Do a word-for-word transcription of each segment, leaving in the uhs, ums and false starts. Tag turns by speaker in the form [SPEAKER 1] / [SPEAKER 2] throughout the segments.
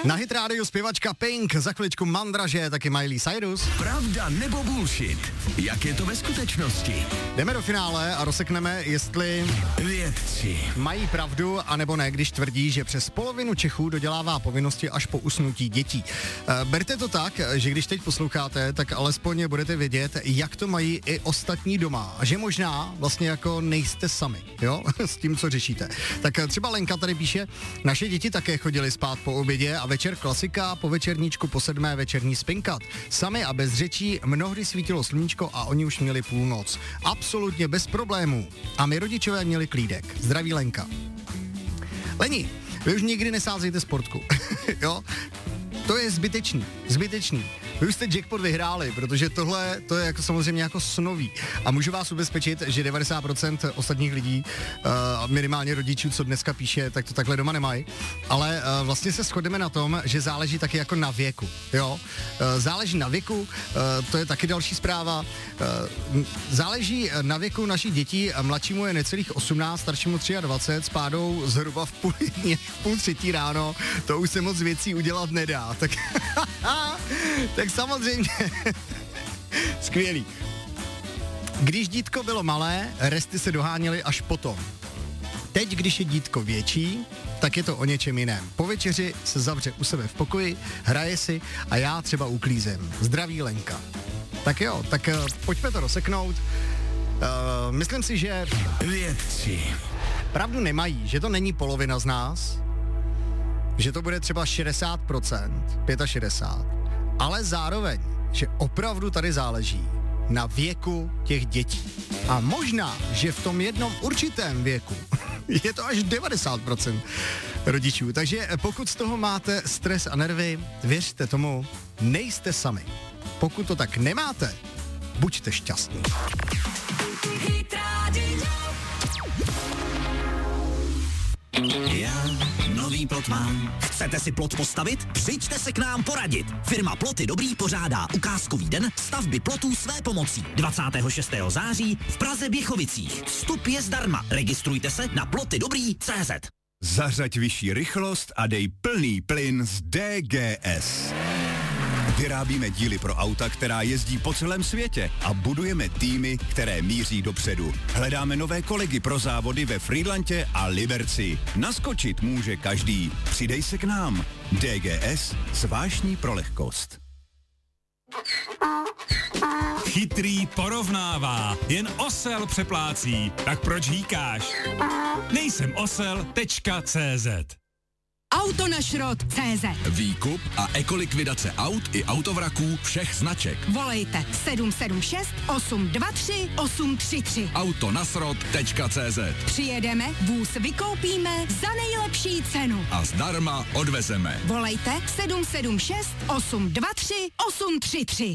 [SPEAKER 1] Na Hit Radio zpěvačka Pink, za chviličku Mandraže, taky Miley Cyrus.
[SPEAKER 2] Pravda nebo bullshit? Jak je to ve skutečnosti?
[SPEAKER 1] Jdeme do finále a rozsekneme, jestli
[SPEAKER 2] vědci
[SPEAKER 1] mají pravdu, anebo ne, když tvrdí, že přes polovinu Čechů dodělává povinnosti až po usnutí dětí. E, berte to tak, že když teď posloucháte, tak alespoň budete vědět, jak to mají i ostatní doma. A že možná vlastně jako nejste sami, jo, s tím, co řešíte. Tak třeba Lenka tady píše, naše děti také chodily spát po obědě a večer klasika, po večerníčku po sedmé večerní spinkat. Sami a bez řečí, mnohdy svítilo sluníčko a oni už měli půlnoc. Absolutně bez problémů. A my rodičové měli klídek. Zdraví Lenka. Leni, vy už nikdy nesázejte sportku. Jo? To je zbytečný, zbytečný. Vy už jste jackpot vyhráli, protože tohle, to je jako samozřejmě jako snový. A můžu vás ubezpečit, že devadesát procent ostatních lidí, uh, minimálně rodičů, co dneska píše, tak to takhle doma nemají. Ale uh, vlastně se shodneme na tom, že záleží taky jako na věku, jo. Uh, záleží na věku, uh, to je taky další zpráva. Uh, záleží na věku našich dětí, mladšímu je necelých osmnáct, staršímu dvacet tři, s pádou zhruba v půl, v půl třetí ráno, to už se moc věcí udělat nedá. Tak, tak samozřejmě, skvělý. Když dítko bylo malé, resty se doháněly až potom. Teď, když je dítko větší, tak je to o něčem jiném. Po večeři se zavře u sebe v pokoji, hraje si a já třeba uklízem. Zdraví Lenka. Tak jo, tak uh, pojďme to rozseknout. Uh, myslím si, že
[SPEAKER 2] vědci
[SPEAKER 1] pravdu nemají, že to není polovina z nás, že to bude třeba šedesát procent, šedesát pět, ale zároveň, že opravdu tady záleží na věku těch dětí. A možná, že v tom jednom určitém věku je to až devadesát procent rodičů. Takže pokud z toho máte stres a nervy, věřte tomu, nejste sami. Pokud to tak nemáte, buďte šťastní.
[SPEAKER 3] Já nový plot mám. Chcete si plot postavit? Přijďte se k nám poradit. Firma Ploty Dobrý pořádá ukázkový den stavby plotů své pomocí. dvacátého šestého září v Praze Běchovicích. Vstup je zdarma. Registrujte se na plotydobrý tečka cé zet.
[SPEAKER 2] Zařaď vyšší rychlost a dej plný plyn z D G S. Vyrábíme díly pro auta, která jezdí po celém světě a budujeme týmy, které míří dopředu. Hledáme nové kolegy pro závody ve Frýdlantě a Liberci. Naskočit může každý. Přidej se k nám. D G S zvláštní pro lehkost.
[SPEAKER 4] Chytrý porovnává, jen osel přeplácí. Tak proč hýkáš? Nejsem osel tečka cé zet.
[SPEAKER 5] Auto na šrot tečka cé zet.
[SPEAKER 6] Výkup a ekolikvidace aut i autovraků všech značek.
[SPEAKER 5] Volejte sedm sedm šest osm dva tři osm tři tři.
[SPEAKER 6] auto na srot tečka cé zet.
[SPEAKER 5] Přijedeme, vůz vykoupíme za nejlepší cenu.
[SPEAKER 6] A zdarma odvezeme.
[SPEAKER 5] Volejte sedm sedm šest osm dva tři osm tři tři.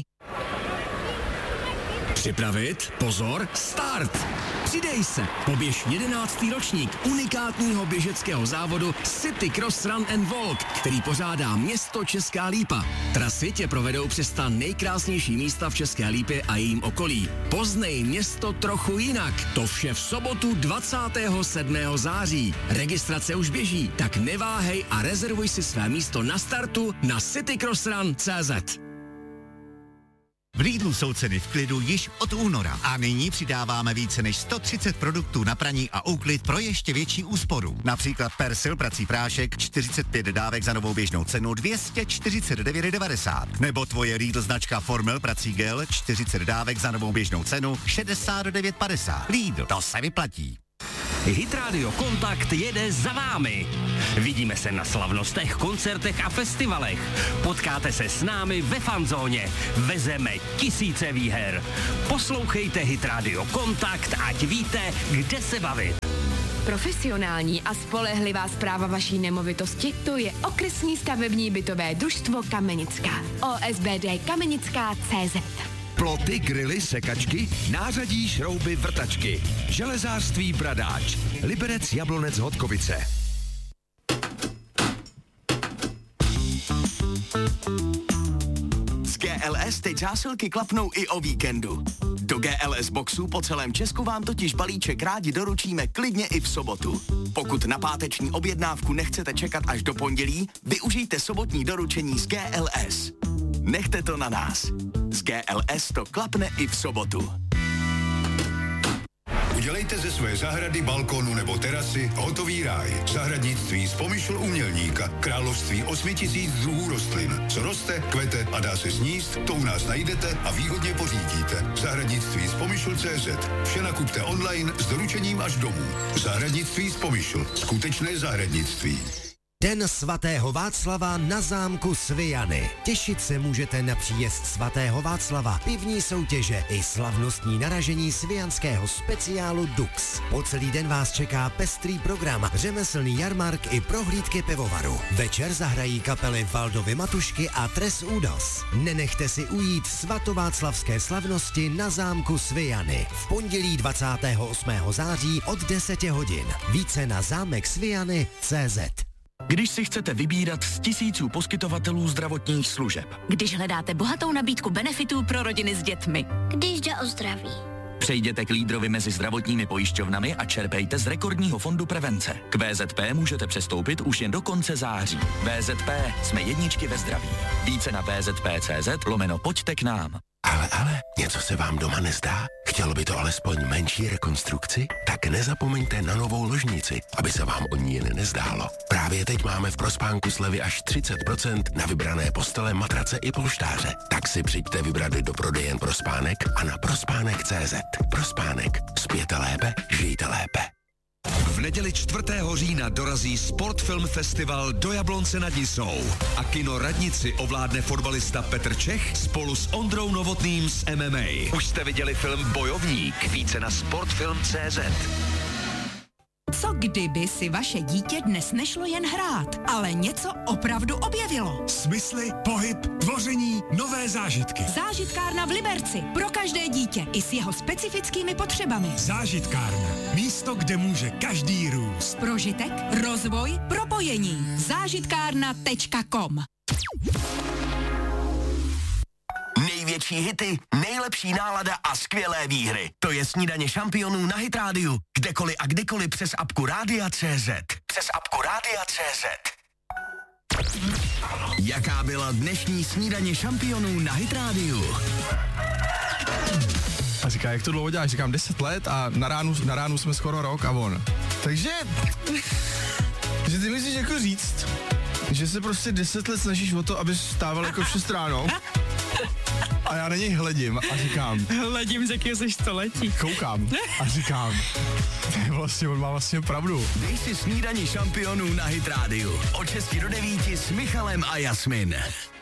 [SPEAKER 3] Připravit? Pozor, start! Přidej se, poběž jedenáctý ročník unikátního běžeckého závodu City Cross Run and Walk, který pořádá město Česká Lípa. Trasy tě provedou přes ta nejkrásnější místa v České Lípě a jejím okolí. Poznej město trochu jinak. To vše v sobotu dvacátého sedmého září. Registrace už běží, tak neváhej a rezervuj si své místo na startu na citycrossrun tečka cé zet.
[SPEAKER 7] V Lidlu jsou ceny v klidu již od února a nyní přidáváme více než sto třicet produktů na praní a úklid pro ještě větší úsporu. Například Persil prací prášek čtyřicet pět dávek za novou běžnou cenu dvě stě čtyřicet devět devadesát. Nebo tvoje Lidl značka Formel prací gel čtyřicet dávek za novou běžnou cenu šedesát devět padesát. Lidl, to se vyplatí.
[SPEAKER 8] Hit Radio Kontakt jede za vámi. Vidíme se na slavnostech, koncertech a festivalech. Potkáte se s námi ve fanzóně. Vezeme tisíce výher. Poslouchejte Hit Radio Kontakt, ať víte, kde se bavit.
[SPEAKER 9] Profesionální a spolehlivá správa vaší nemovitosti, to je Okresní stavební bytové družstvo Kamenická. O S B D Kamenická tečka cé zet.
[SPEAKER 6] Ploty, grily, sekačky, nářadí, šrouby, vrtačky. Železářství Bradáč. Liberec, Jablonec, Hodkovice.
[SPEAKER 7] Z G
[SPEAKER 10] L S teď zásilky klapnou i o víkendu. Do G L S boxů po celém Česku vám totiž balíček rádi doručíme klidně i v sobotu. Pokud na páteční objednávku nechcete čekat až do pondělí, využijte sobotní doručení z G L S. Nechte to na nás. Z G L S to klapne i v sobotu.
[SPEAKER 11] Udělejte ze své zahrady, balkónu nebo terasy hotový ráj. Zahradnictví z Pomyšl umělníka. Království osmi tisíc druhů rostlin. Co roste, kvete a dá se sníst, to u nás najdete a výhodně pořídíte. Zahradnictví z Pomyšl tečka cé zet. Vše nakupte online s doručením až domů. Zahradnictví z Pomyšl. Skutečné zahradnictví.
[SPEAKER 12] Den svatého Václava na zámku Svijany. Těšit se můžete na příjezd svatého Václava, pivní soutěže i slavnostní naražení svijanského speciálu Dux. Po celý den vás čeká pestrý program, řemeslný jarmark i prohlídky pivovaru. Večer zahrají kapely Valdovy Matušky a Tres Udos. Nenechte si ujít svatováclavské slavnosti na zámku Svijany. V pondělí dvacátého osmého září od deseti hodin. Více na zámek svijany tečka cé zet.
[SPEAKER 3] Když si chcete vybírat z tisíců poskytovatelů zdravotních služeb.
[SPEAKER 13] Když hledáte bohatou nabídku benefitů pro rodiny s dětmi. Když jde o zdraví.
[SPEAKER 3] Přejděte k lídrovi mezi zdravotními pojišťovnami a čerpejte z rekordního fondu prevence. K V Z P můžete přestoupit už jen do konce září. V Z P, jsme jedničky ve zdraví. Více na V Z P tečka cé zet lomeno pojďte k nám.
[SPEAKER 14] Ale, ale, něco se vám doma nezdá? Chtělo by to alespoň menší rekonstrukci? Tak nezapomeňte na novou ložnici, aby se vám o ní jen nezdálo. Právě teď máme v Prospánku slevy až třicet procent na vybrané postele, matrace i polštáře. Tak si přijďte vybrat do prodejen Prospánek a na prospánek tečka cé zet. Prospánek. Spějte lépe, žijte lépe.
[SPEAKER 6] V neděli čtvrtého října dorazí Sportfilm Festival do Jablonce nad Nisou a kino Radnici ovládne fotbalista Petr Čech spolu s Ondrou Novotným z M M A. Už jste viděli film Bojovník? Více na sportfilm tečka cé zet.
[SPEAKER 5] Co kdyby si vaše dítě dnes nešlo jen hrát, ale něco opravdu objevilo?
[SPEAKER 4] Smysly, pohyb, tvoření, nové zážitky.
[SPEAKER 5] Zážitkárna v Liberci. Pro každé dítě i s jeho specifickými potřebami.
[SPEAKER 4] Zážitkárna. Místo, kde může každý růst.
[SPEAKER 5] Prožitek, rozvoj, propojení. zážitkárna tečka com.
[SPEAKER 10] Největší hity, nejlepší nálada a skvělé výhry. To je Snídaně šampionů na Hit Rádiu. Kdekoliv a kdykoliv přes apku Rádia tečka cé zet. Přes apku Rádia tečka cé zet. Jaká byla dnešní Snídaně šampionů na Hit Rádiu?
[SPEAKER 15] A říká, jak to dlouho děláš? Říkám deset let a na ránu, na ránu jsme skoro rok a on. Takže, že ty myslíš jako říct, že se prostě deset let snažíš o to, aby stával jako v šest ráno. A já na něj hledím a říkám.
[SPEAKER 16] Hledím, z jakého jsi století.
[SPEAKER 15] Koukám a říkám. Vlastně, on má vlastně pravdu.
[SPEAKER 10] Dej si Snídaně šampionů na Hit Rádiu. Od šesti do devíti s Michalem a Jasmin.